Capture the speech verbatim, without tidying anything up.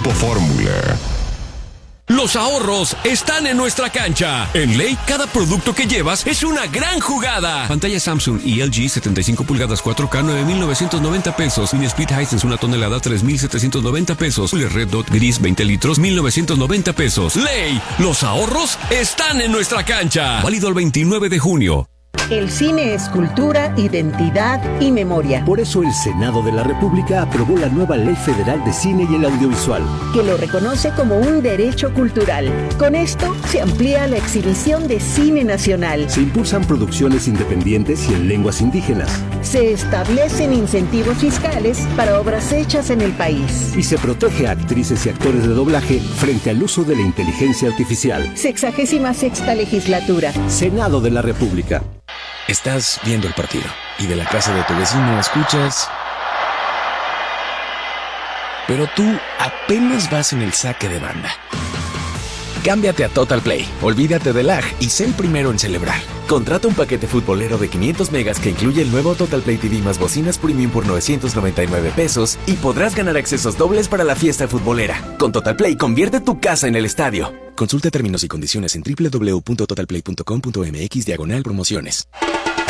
Grupo Fórmula. Los ahorros están en nuestra cancha. En Ley, cada producto que llevas es una gran jugada. Pantalla Samsung y L G setenta y cinco pulgadas cuatro K nueve mil novecientos noventa pesos. Mini Split Hisense una tonelada tres mil setecientos noventa pesos. Cooler Red Dot Gris veinte litros mil novecientos noventa pesos. Ley, los ahorros están en nuestra cancha. Válido el veintinueve de junio. El cine es cultura, identidad y memoria. Por eso el Senado de la República aprobó la nueva Ley Federal de Cine y el Audiovisual, que lo reconoce como un derecho cultural. Con esto se amplía la exhibición de cine nacional. Se impulsan producciones independientes y en lenguas indígenas. Se establecen incentivos fiscales para obras hechas en el país. Y se protege a actrices y actores de doblaje frente al uso de la inteligencia artificial. Sexagésima sexta legislatura. Senado de la República. Estás viendo el partido y de la casa de tu vecino escuchas... Pero tú apenas vas en el saque de banda. Cámbiate a Total Play, olvídate del lag y sé el primero en celebrar. Contrata un paquete futbolero de quinientos megas que incluye el nuevo Total Play T V más bocinas premium por novecientos noventa y nueve pesos y podrás ganar accesos dobles para la fiesta futbolera. Con Total Play, convierte tu casa en el estadio. Consulta términos y condiciones en doble u doble u doble u punto total play punto com punto m x diagonal promociones.